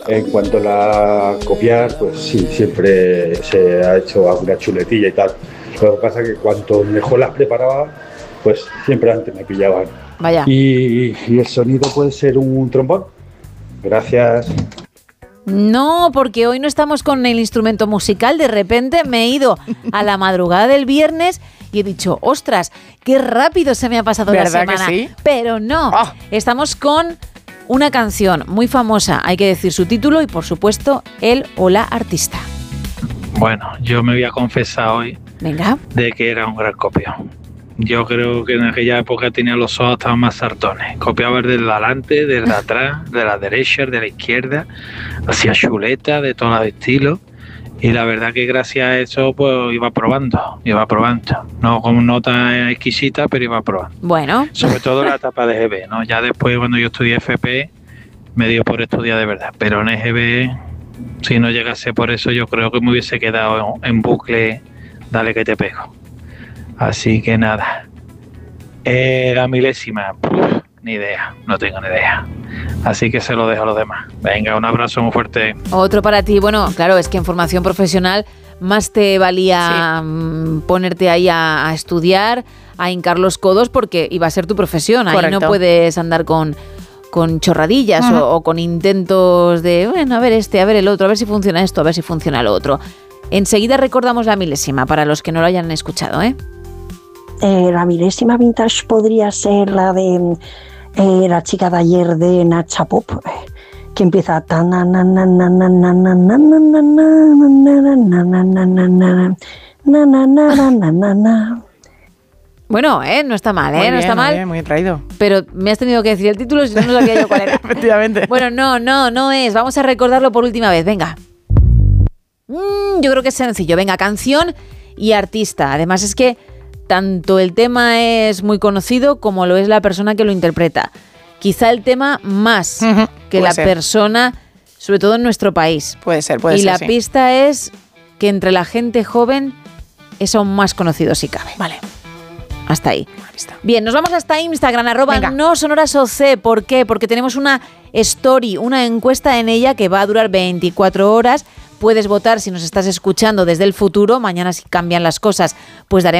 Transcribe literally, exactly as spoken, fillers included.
En cuanto a la copiar, pues sí, siempre se ha hecho alguna chuletilla y tal. Lo que pasa es que cuanto mejor las preparaba, pues siempre antes me pillaban. Vaya. Y, y el sonido puede ser un trombón. Gracias. No, porque hoy no estamos con el instrumento musical. De repente me he ido a la madrugada del viernes y he dicho, ostras, qué rápido se me ha pasado la semana. ¿Que sí? Pero no, oh. Estamos con una canción muy famosa, hay que decir su título y por supuesto el o la artista. Bueno, yo me voy a confesar hoy Venga. de que era un gran copión. Yo creo que en aquella época tenía los ojos estaban más sartones. Copiaba desde el delante, desde de atrás, de la derecha, de la izquierda. Hacía chuleta de todos los estilos. Y la verdad que gracias a eso pues iba probando, iba probando. No con nota exquisita, pero iba probando. Bueno. Sobre todo en la etapa de G B, ¿no? Ya después cuando yo estudié F P me dio por estudiar de verdad. Pero en G B, si no llegase por eso, yo creo que me hubiese quedado en bucle, dale que te pego. Así que nada, eh, la milésima, puf, ni idea, no tengo ni idea. Así que se lo dejo a los demás. Venga, un abrazo muy fuerte. Otro para ti. Bueno, claro, es que en formación profesional más te valía sí. ponerte ahí a, a estudiar, a hincar los codos porque iba a ser tu profesión. Ahí Correcto. No puedes andar con, con chorradillas uh-huh. o, o con intentos de, bueno, a ver este, a ver el otro, a ver si funciona esto, a ver si funciona lo otro. Enseguida recordamos la milésima para los que no lo hayan escuchado, ¿eh? Eh, la milésima vintage podría ser la de eh, la chica de ayer de Nacha Pop, eh, que empieza bueno, eh, no está mal, eh, muy bien, no está mal. Muy bien, muy traído. Pero me has tenido que decir el título si no, no sabía yo cuál era. Efectivamente. Bueno, no, no, no es. Vamos a recordarlo por última vez, venga. Mm, yo creo que es sencillo. Venga, canción y artista. Además es que tanto el tema es muy conocido como lo es la persona que lo interpreta. Quizá el tema más uh-huh. que puede la ser. Persona, sobre todo en nuestro país. Puede ser, puede y ser. Y la sí. pista es que entre la gente joven es aún más conocido si cabe. Vale. Hasta ahí. Bien, nos vamos hasta Instagram, arroba no sonoras O C. ¿Por qué? Porque tenemos una story, una encuesta en ella que va a durar veinticuatro horas. Puedes votar si nos estás escuchando desde el futuro. Mañana si cambian las cosas, pues daremos